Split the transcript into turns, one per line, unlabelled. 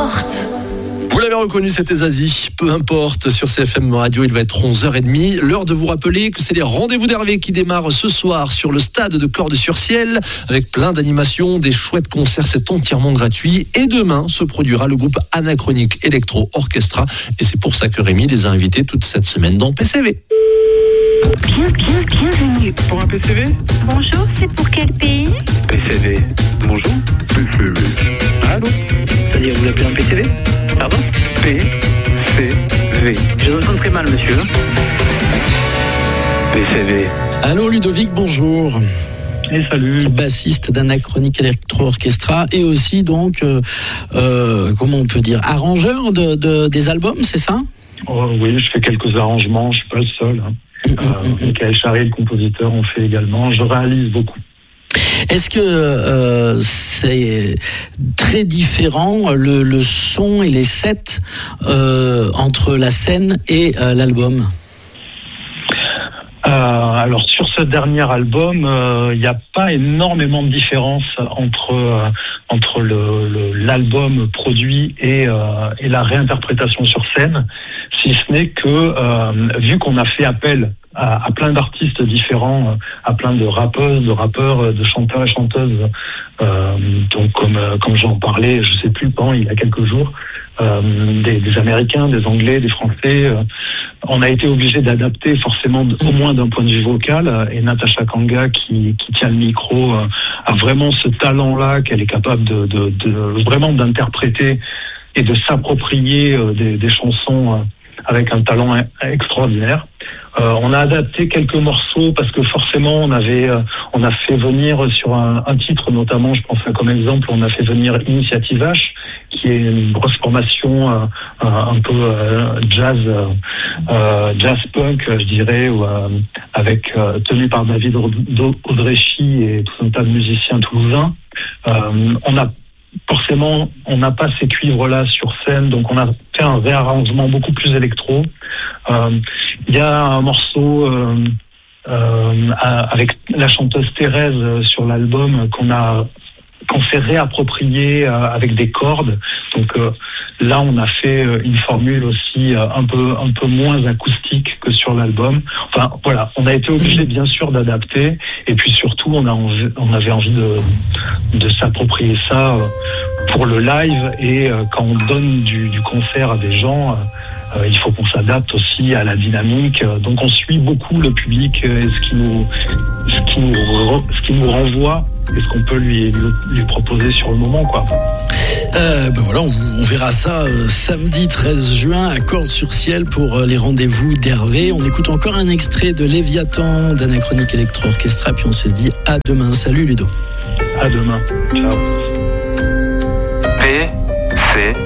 importe.
Vous l'avez reconnu, c'était Zazie. Peu importe, sur CFM Radio, il va être 11h30. L'heure de vous rappeler que c'est les rendez-vous d'Hervé qui démarrent ce soir sur le stade de Cordes-sur-Ciel avec plein d'animations, des chouettes concerts, c'est entièrement gratuit. Et demain se produira le groupe Anachronique Electro Orchestra. Et c'est pour ça que Rémi les a invités toute cette semaine dans PCV.
Bienvenue. Pour un PCV ?
Bonjour, c'est pour quel pays ?
PCV. Bonjour. PCV. Allô ? C'est-à-dire, vous appelez un PCV ? Pardon ? PCV. Je vous entends très mal, monsieur. PCV.
Allô Ludovic, bonjour.
Et salut.
Bassiste d'Anachronique Electro Orchestra et aussi donc, comment on peut dire, arrangeur des albums, c'est ça ?
Oui, je fais quelques arrangements, je suis pas le seul. Michael Charry, le compositeur, on fait également. Je réalise beaucoup.
Est-ce que c'est très différent le son et les sets entre la scène et l'album ?
Alors sur ce dernier album, il n'y a pas énormément de différence entre l'album produit et la réinterprétation sur scène, si ce n'est que vu qu'on a fait appel à plein d'artistes différents, à plein de rappeuses, de rappeurs, de chanteurs et chanteuses, donc comme j'en parlais, je sais plus quand, il y a quelques jours, des Américains, des Anglais, des Français. On a été obligé d'adapter forcément au moins d'un point de vue vocal. Et Natacha Kanga qui tient le micro a vraiment ce talent-là qu'elle est capable de vraiment d'interpréter et de s'approprier des chansons avec un talent extraordinaire. On a adapté quelques morceaux parce que forcément on a fait venir sur un titre notamment, je pense comme exemple, on a fait venir Initiative H, qui est une grosse formation un peu jazz punk, je dirais, avec tenu par David Audrechy et tout un tas de musiciens toulousains. Forcément, on n'a pas ces cuivres-là sur scène, donc on a fait un réarrangement beaucoup plus électro. Il y a un morceau avec la chanteuse Thérèse sur l'album qu'on s'est réapproprié avec des cordes. Donc là, on a fait une formule aussi un peu moins acoustique que sur l'album. Enfin, voilà, on a été obligé bien sûr d'adapter, et puis surtout, on avait envie de s'approprier ça pour le live, et quand on donne du concert à des gens, il faut qu'on s'adapte aussi à la dynamique. Donc on suit beaucoup le public et ce qui nous renvoie et ce qu'on peut lui proposer sur le moment, quoi.
Voilà, on verra ça samedi 13 juin à Cordes-sur-Ciel pour les rendez-vous d'Hervé. On écoute encore un extrait de Léviathan d'Anachronique Electro Orchestra, puis on se dit à demain. Salut Ludo.
À demain. Ciao.
PCV.